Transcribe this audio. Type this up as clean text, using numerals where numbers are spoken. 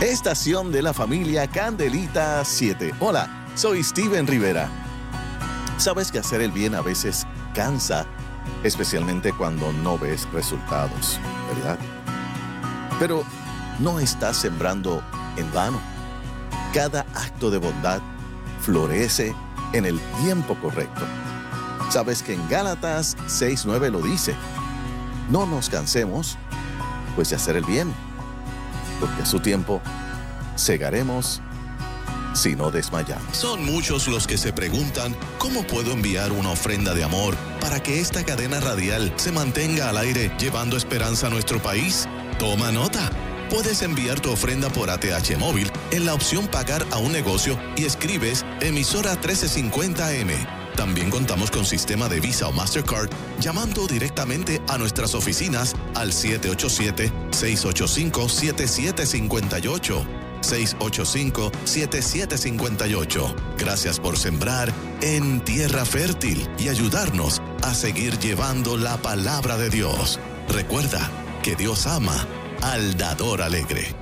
Estación de la familia Candelita 7. Hola, soy Steven Rivera. Sabes que hacer el bien a veces cansa, especialmente cuando no ves resultados, ¿verdad? Pero no estás sembrando en vano. Cada acto de bondad florece en el tiempo correcto. Sabes que en Gálatas 6:9 lo dice. No nos cansemos, pues, de hacer el bien, porque a su tiempo segaremos si no desmayamos. Son muchos los que se preguntan cómo puedo enviar una ofrenda de amor para que esta cadena radial se mantenga al aire llevando esperanza a nuestro país. Toma nota. Puedes enviar tu ofrenda por ATH móvil en la opción Pagar a un negocio y escribes Emisora 1350 AM. También contamos con sistema de Visa o Mastercard llamando directamente a nuestras oficinas al 787-685-7758. 685-7758. Gracias por sembrar en tierra fértil y ayudarnos a seguir llevando la palabra de Dios. Recuerda que Dios ama al dador alegre.